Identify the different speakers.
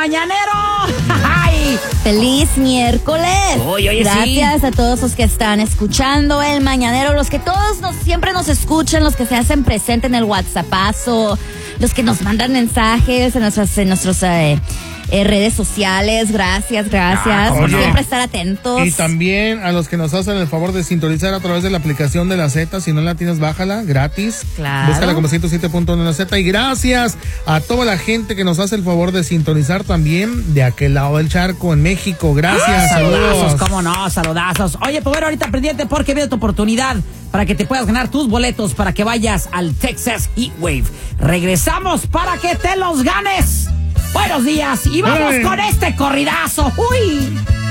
Speaker 1: mañanero. ¡Ay!
Speaker 2: ¡Feliz miércoles!
Speaker 1: Oye,
Speaker 2: Gracias
Speaker 1: sí.
Speaker 2: a todos los que están escuchando el mañanero, los que todos siempre nos escuchan, los que se hacen presente en el WhatsAppazo, los que nos mandan mensajes en nuestras redes sociales. Gracias por siempre estar atentos.
Speaker 3: Y también a los que nos hacen el favor de sintonizar a través de la aplicación de la Z. Si no la tienes, bájala, gratis.
Speaker 2: Claro.
Speaker 3: Búscala como 107.1 en la Z. Y gracias a toda la gente que nos hace el favor de sintonizar también de aquel lado del charco, en México. Gracias,
Speaker 1: Saludazos,
Speaker 3: saludos.
Speaker 1: cómo no, saludazos. Oye, pues bueno, ahorita pendiente porque viene tu oportunidad para que te puedas ganar tus boletos para que vayas al Texas Heatwave. Regresamos para que te los ganes. Buenos días y vamos con este corridazo. ¡Uy!